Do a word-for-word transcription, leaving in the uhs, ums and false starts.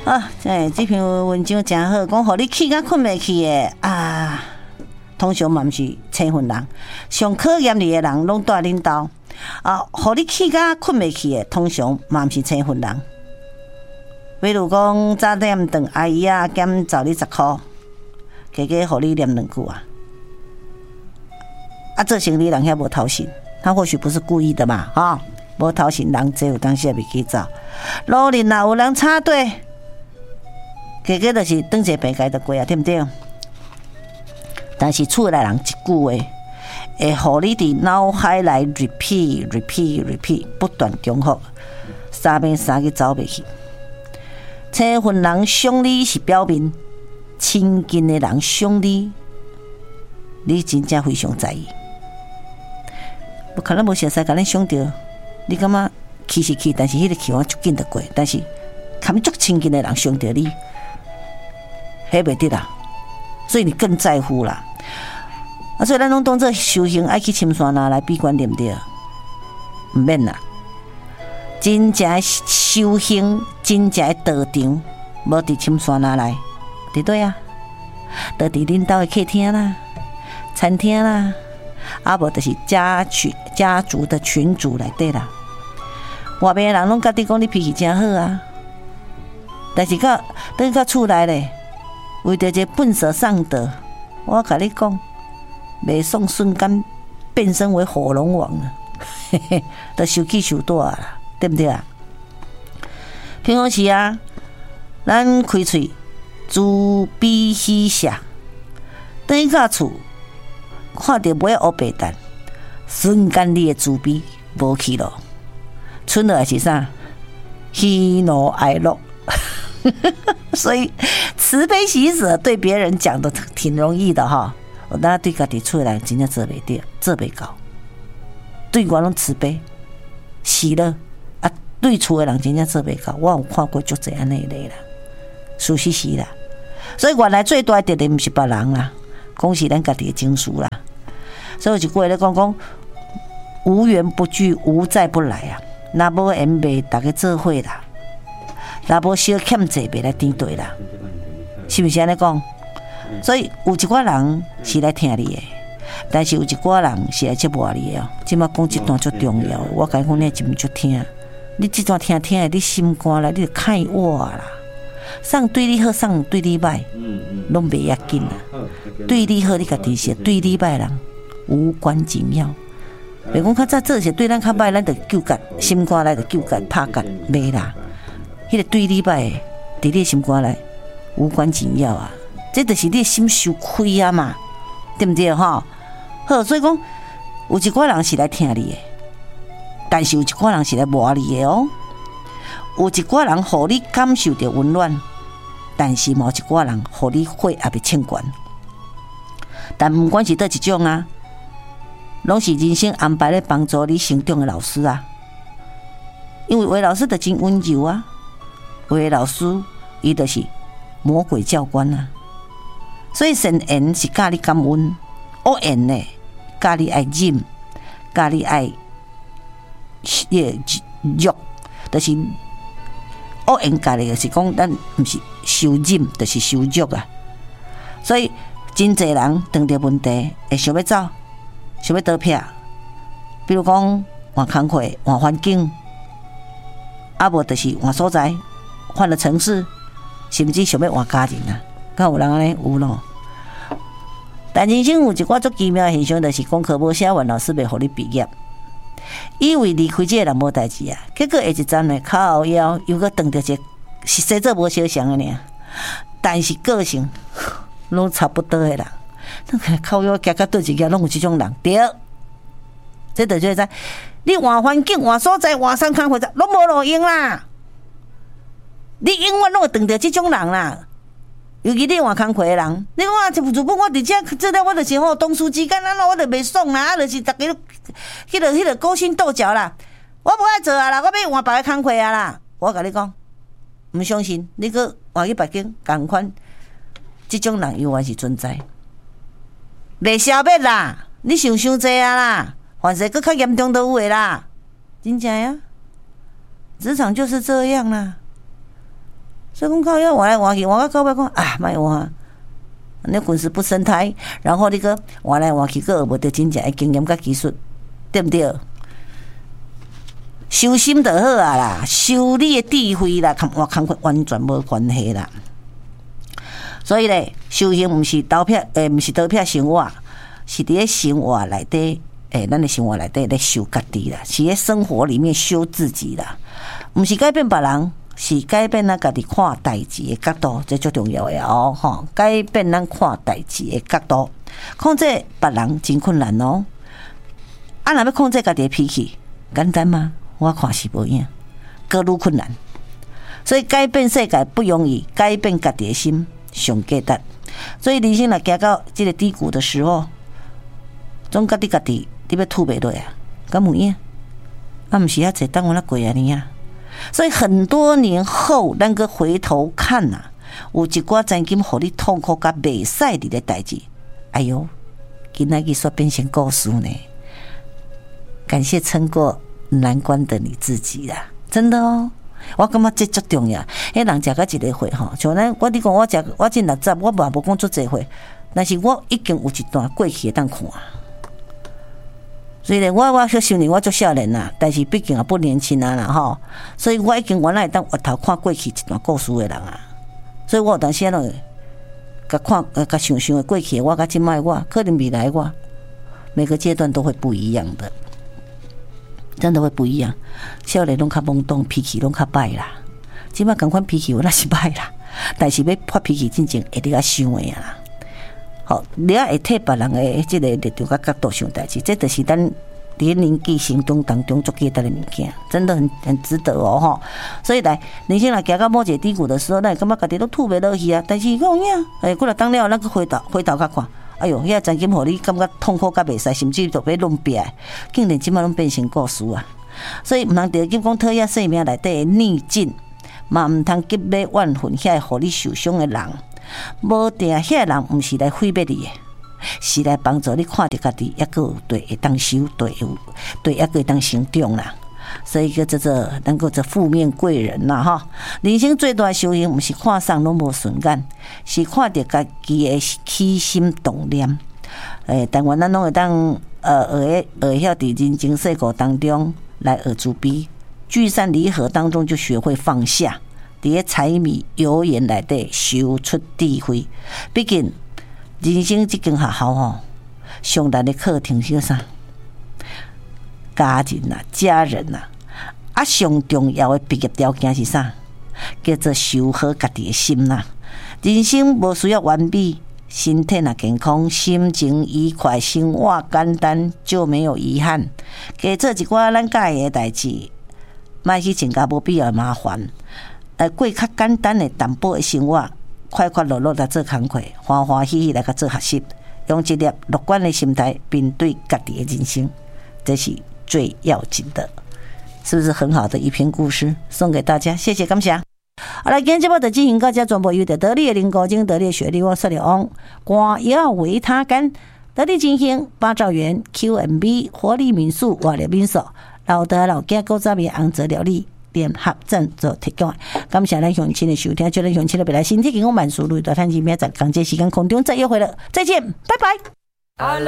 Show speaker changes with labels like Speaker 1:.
Speaker 1: 啊，哎，这篇文章真好，讲互你起甲困袂去的啊，通常嘛毋是青云人，上考验你的人拢住恁兜啊，互你起甲困袂去的，通常嘛毋是青云人。比如讲早点顿阿姨啊，减找你十箍，加加互你念两句啊。啊，做生理人遐无偷心，他或许不是故意的嘛，哈、哦，无偷心人这有当时也袂记走。路人若有人插队，加加就是转一个平解就过啊，对不对？但是厝内人一句话，会互你伫脑海内 repeat repeat repeat 不断重复，三遍三个走袂去。青云人伤你是表面，亲近的人伤你，你真正非常在意。我可能无熟悉，甲咱伤着，你感觉气是气，但是迄个气我足紧就过。但是，看足亲近的人伤着你，迄袂得啦。所以你更在乎啦。啊，所以咱拢当作修行，爱去深山哪来闭关念着，毋免啦。真正的修行，真正的道场，无伫深山哪来，伫对啊，就伫恁兜的客厅啦、餐厅啦，啊无就是家群家族的群组内底啦。外面的人拢甲你讲你脾气真好啊，但是到等到厝内咧，为着一个笨蛇上德，我甲你讲，袂爽瞬间变身为火龙王了，嘿嘿，都受气受大啦。对不对啊？平常时啊，咱开喙自卑喜舍，等于到厝看到买乌白蛋，瞬间你的自卑无去咯，剩落来是啥？喜怒哀乐。所以慈悲喜舍对别人讲的挺容易的哈，我当然对家己厝内真正做袂到，做袂到。对我拢慈悲喜乐。对厝的人真正做袂到，我有看过足侪安尼的啦，事实是啦。所以原来最大的敌人毋是别人啦，讲是咱家己的情绪啦。所以有一句话咧讲讲，无缘不聚，无债不来啊。若无缘袂大家做伙啦，若无小欠债袂来填对啦，是毋是安尼讲？所以有一寡人是来听你的，但是有一寡人是来折磨你的。即摆讲这段足重要，我甲你讲，你真足听。你这段听听的，你心肝啦，你就看我啦。送对你好，送对你歹，拢袂要紧啦。对你好，你家己是；对你歹人无关紧要。袂讲较早做些对咱较歹，咱就纠结，心肝内就纠结拍结，袂啦。迄、那个对你歹，伫你心肝内无关紧要啊。这就是你心受亏啊嘛，对不对哈？好，所以讲有一寡人是来听你的。但是有一寡人是来磨你的哦，有一寡人互你感受到温暖，但是某一寡人互你火也袂清悬。但不管是倒一种啊，拢是人生安排咧帮助你成长的老师啊。因为有的老师就真温柔啊，有的老师伊就是魔鬼教官啊。所以善言是教你感恩，恶言呢教你爱忍，教你爱。也肉，就是恶言教你，就是讲咱毋是受忍，就是受辱啊。所以真侪人遇到问题，会想要走，想要倒撇。比如讲换工课、换环境，啊无就是换所在，换了城市，甚至想要换家庭啊。敢有人安尼有咯？但人生有一寡足奇妙的现象，就是功课无写完，老师袂互你毕业。以为离开这个人无代志啊，结果下一站呢，靠后腰又搁撞到一个是生做无相像的呢，但是个性拢差不多的人，那靠腰行到倒一个拢有这种人，对，这就叫做你换环境、换所在、换上工或者拢无路用啦，你永远拢会撞到这种人啦。尤其你换工课的人，你讲啊，就如果我伫遮做了，我就是吼同事之间，安怎我就袂爽啦，啊，就是逐个迄个迄个勾心斗角啦，我无爱做啊啦，我要换别个工课啊啦。我甲你讲，毋相信，你搁换去别间共款，即种人永远是存在，袂消灭啦。你想伤济啊啦，反正搁较严重都有诶啦，真正呀，职场就是这样啦。 所以讲靠要换来换去，换到到尾讲啊，莫换，你滚石不生胎，然后你个换来换去，个学无得真正的经验甲技术，对不对？修心就好啊啦，修你的智慧啦，跟我工完全无关系啦。所以咧，修行毋是刀片，诶，毋是刀片生活，是伫咧生活内底，诶，咱的生活内底咧修家己啦，是咧生活里面修自己啦，毋是改变别人，是改变咱家己看代志的角度，这最重要的哦，吼，改变咱看代志的角度，控制别人真困难哦。啊，若要控制家己的脾气，简单吗？我看是无影，更愈困难。所以改变世界不容易，改变家己的心上简单。所以人生若行到这个低谷的时候，总觉得家己你要吐袂落啊，敢有影？啊，毋是遐济等我那过啊呢啊。所以很多年后，咱个回头看呐、啊，有一寡曾经互你痛苦甲袂使哩的代志，哎呦，今仔日煞变成故事呢。感谢撑过难关的你自己啦，真的哦，我感觉这足重要。迄人食到一个岁吼，像咱我你讲我食我进六十，我嘛无讲足济岁，但是我已经有一段过去会当看。虽然我我迄少年我足少年啦，但是毕竟也不年轻啊啦吼，所以我已经原来会当回头看过去一段故事的人啊，所以我有当时拢甲看甲想想的过去的我甲即摆我，可能未来我每个阶段都会不一样的。真的会不一样，少年拢较懵懂，脾气拢较歹啦。即摆共款脾气有那是歹啦，但是要发脾气真正会得较想的啊。好，你也会替别人的即个立场甲角度想代志，这就是咱伫年纪行动当中做记得的物件，真的很很值得哦吼。所以来，人生来行到某一个低谷的时候，咱会感觉家己都吐袂落去啊。但是讲呀，哎，过来当了，咱去回头回头甲看。哎哟，遐曾经互你感觉痛苦甲袂使，甚至都要弄壁，竟然即摆拢变成故事啊！所以毋通着急讲讨厌生命内底的逆境，嘛毋通急要怨恨遐互你受伤的人。无定遐人毋是来毁灭你的，是来帮助你看着家己，抑个有对会当修，对有对抑个会当成长啦。所以叫做做能够做负面贵人啦哈。人生最大的修行，不是看啥拢无顺眼，是看着家己的起心动念。诶，但愿咱拢会当呃学学晓伫人情世故当中来学慈悲，聚散离合当中就学会放下，伫咧柴米油盐内底修出智慧。毕竟人生这间学校吼，上难的课程是啥？家人啊，家人啊，啊，上重要的毕业条件是啥？叫做修好家己的心呐、啊。人生无需要完美，身体若健康，心情愉快，生活简单，就没有遗憾。加做一寡咱介意的代志，莫去增加无必要的麻烦。呃，过较简单的淡薄的生活，快快乐乐来做工课，欢欢喜喜来甲做学习，用一粒乐观的心态面对家己的人生，这是最要紧的，是不是很好的一篇故事送给大家？谢谢感谢。好了，今天节目的进行到这全部由得得力的林国金、得力的雪莉、我说的翁光要为他干，得力进行八兆元 Q M B 活力民宿、活力民宿、老德老家古早味红泽料理联合赞助提供。感谢咱乡亲的收听，祝咱乡亲的未来身体健康万事如意，大赚钱，明仔载同这时间空中再约会了，再见，拜拜。